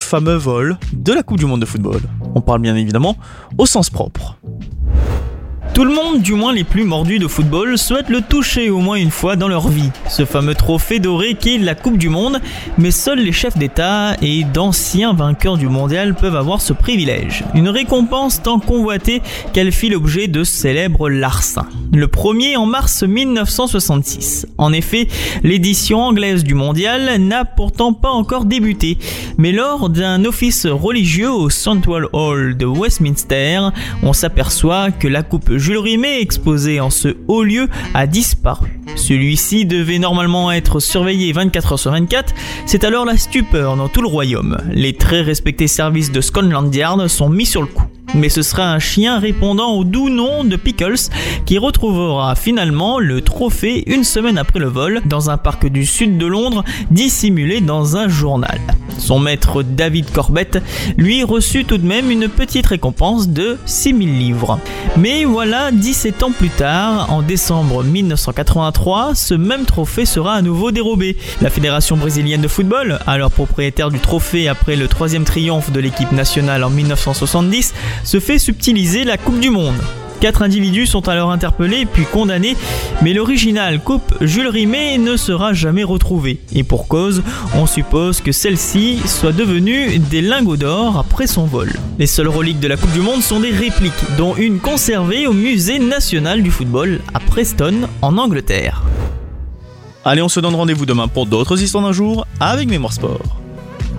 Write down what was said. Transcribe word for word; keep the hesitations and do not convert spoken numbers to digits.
fameux vol de la Coupe du Monde de football. On parle bien évidemment au sens propre. Tout le monde, du moins les plus mordus de football, souhaite le toucher au moins une fois dans leur vie. Ce fameux trophée doré qu'est la Coupe du Monde, mais seuls les chefs d'État et d'anciens vainqueurs du mondial peuvent avoir ce privilège. Une récompense tant convoitée qu'elle fit l'objet de célèbres larcins. Le premier en mars dix-neuf cent soixante-six. En effet, l'édition anglaise du mondial n'a pourtant pas encore débuté, mais lors d'un office religieux au Central Hall de Westminster, on s'aperçoit que la coupe Jules Rimet, exposé en ce haut lieu, a disparu. Celui-ci devait normalement être surveillé vingt-quatre heures sur vingt-quatre, c'est alors la stupeur dans tout le royaume. Les très respectés services de Scotland Yard sont mis sur le coup. Mais ce sera un chien répondant au doux nom de Pickles qui retrouvera finalement le trophée une semaine après le vol dans un parc du sud de Londres, dissimulé dans un journal. Son maître David Corbett lui reçut tout de même une petite récompense de six mille livres. Mais voilà, dix-sept ans plus tard, en décembre dix-neuf cent quatre-vingt-trois, ce même trophée sera à nouveau dérobé. La Fédération brésilienne de football, alors propriétaire du trophée après le troisième triomphe de l'équipe nationale en dix-neuf cent soixante-dix, se fait subtiliser la Coupe du Monde. Quatre individus sont alors interpellés puis condamnés, mais l'original coupe Jules Rimet ne sera jamais retrouvée. Et pour cause, on suppose que celle-ci soit devenue des lingots d'or après son vol. Les seules reliques de la Coupe du Monde sont des répliques, dont une conservée au Musée national du football à Preston, en Angleterre. Allez, on se donne rendez-vous demain pour d'autres histoires d'un jour avec Mémoire Sport.